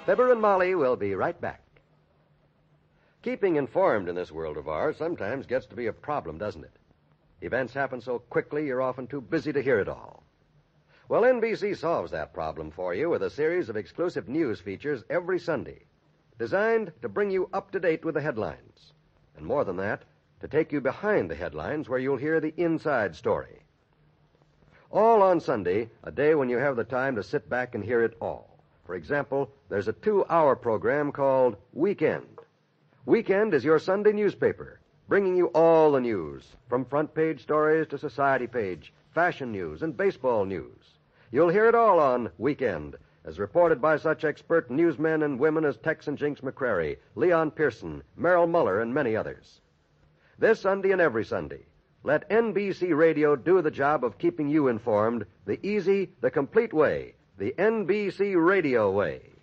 Fibber and Molly will be right back. Keeping informed in this world of ours sometimes gets to be a problem, doesn't it? Events happen so quickly you're often too busy to hear it all. Well, NBC solves that problem for you with a series of exclusive news features every Sunday, designed to bring you up to date with the headlines. And more than that, to take you behind the headlines where you'll hear the inside story. All on Sunday, a day when you have the time to sit back and hear it all. For example, there's a 2-hour program called Weekend. Weekend is your Sunday newspaper, bringing you all the news, from front page stories to society page, fashion news, and baseball news. You'll hear it all on Weekend, as reported by such expert newsmen and women as Tex and Jinx McCrary, Leon Pearson, Merrill Muller, and many others. This Sunday and every Sunday, let NBC Radio do the job of keeping you informed the easy, the complete way, the NBC Radio way.